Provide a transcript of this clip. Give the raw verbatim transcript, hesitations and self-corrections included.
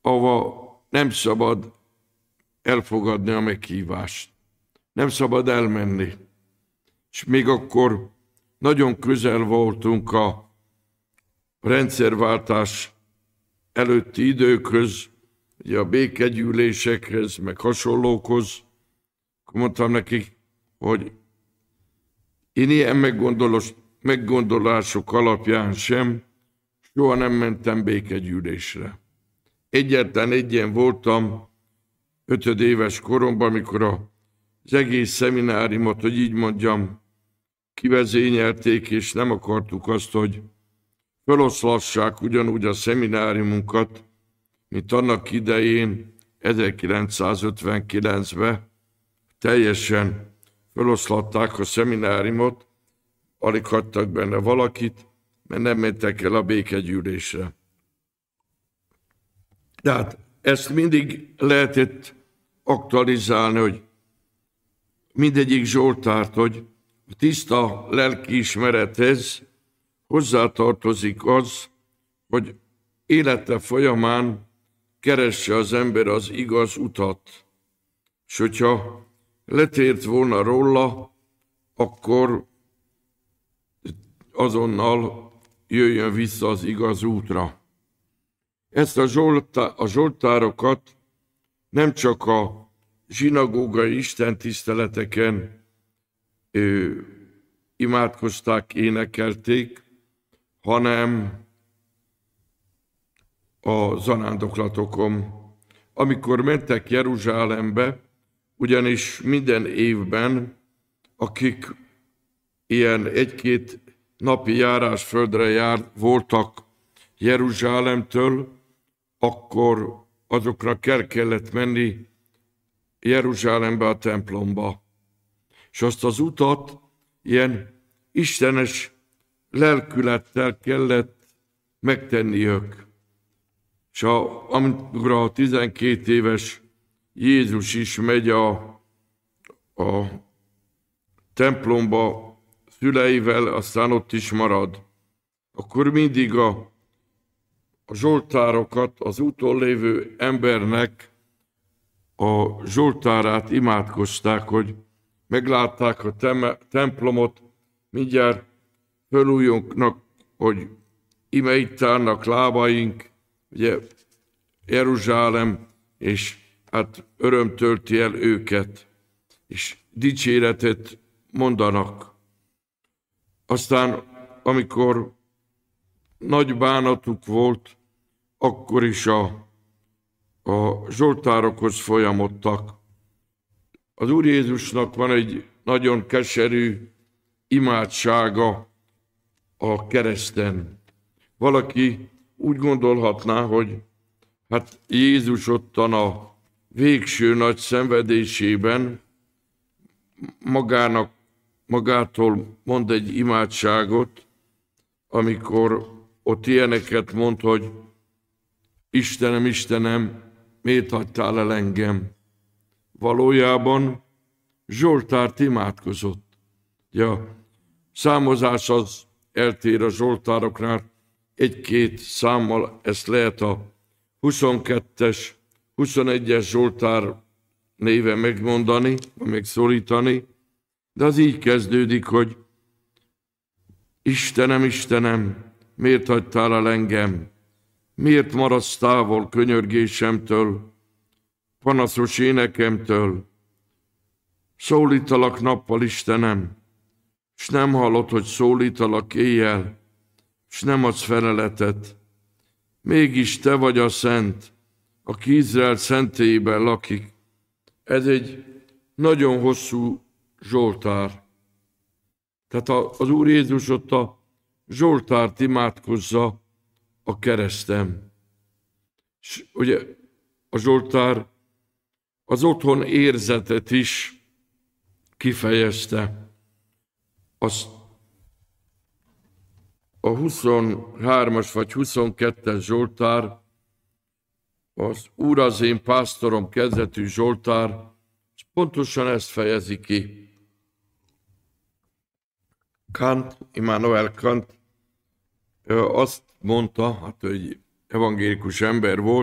ahova nem szabad elfogadni a meghívást. Nem szabad elmenni. És még akkor nagyon közel voltunk a rendszerváltás előtti időkhöz, ugye a békegyűlésekhez, meg hasonlókhoz. Akkor mondtam nekik, hogy én ilyen meggondolások alapján sem soha nem mentem békegyűlésre. Egyáltalán egyen voltam ötödéves koromban, amikor az egész szemináriumot, hogy így mondjam, kivezényelték, és nem akartuk azt, hogy feloszlassák ugyanúgy a szemináriumunkat, mint annak idején, ezerkilencszázötvenkilencben teljesen feloszlatták a szemináriumot, alig hagytak benne valakit, mert nem mentek el a békegyűlésre. Tehát ezt mindig lehetett aktualizálni, hogy mindegyik zsoltárt, hogy a tiszta lelkiismerethez hozzátartozik az, hogy élete folyamán keresse az ember az igaz utat. És hogyha letért volna róla, akkor azonnal jöjjön vissza az igaz útra. Ezt a, zsoltá, a zsoltárokat nem csak a zsinagógai istentiszteleteken ö, imádkozták, énekelték, hanem a zarándoklatokon. Amikor mentek Jeruzsálembe, ugyanis minden évben, akik ilyen egy-két napi járásföldre jár, voltak Jeruzsálemtől, akkor azokra kell kellett menni Jeruzsálembe a templomba. És azt az utat ilyen istenes lelkülettel kellett megtenniük. És a, amikor a tizenkét éves Jézus is megy a, a templomba szüleivel, aztán ott is marad, akkor mindig a, a zsoltárokat az úton lévő embernek a zsoltárát imádkozták, hogy meglátták a tem- templomot, mindjárt fölújunknak, hogy ime itt állnak lábaink, ugye Jeruzsálem, és hát öröm tölti el őket, és dicséretet mondanak. Aztán, amikor nagy bánatuk volt, akkor is a, a zsoltárokhoz folyamodtak. Az Úr Jézusnak van egy nagyon keserű imádsága a kereszten. Valaki úgy gondolhatná, hogy hát Jézus ottan a végső nagy szenvedésében magának, magától mond egy imádságot, amikor ott ilyeneket mond, hogy Istenem, Istenem, miért hagytál el engem? Valójában zsoltárt imádkozott. Ja, számozás az eltér a zsoltároknál, egy-két számmal ezt lehet a huszonkettes, huszonegyes zsoltár néven megmondani, megszólítani, de az így kezdődik, hogy Istenem, Istenem, miért hagytál el engem? Miért maradsz távol könyörgésemtől, panaszos énekemtől? Szólítalak nappal, Istenem, s nem hallod, hogy szólítalak éjjel, s nem adsz feleletet. Mégis te vagy a szent, aki Izrael szentélyében lakik. Ez egy nagyon hosszú zsoltár. Tehát az Úr Jézus ott a zsoltárt imádkozza a kereszten. És ugye a zsoltár az otthon érzetet is kifejezte. Azt a huszonhármas vagy huszonkettes zsoltár, az Úr az én pásztorom kezdetű zsoltár, és pontosan ezt fejezi ki. Kant, Immanuel Kant azt mondta, hát ő egy evangélikus ember volt,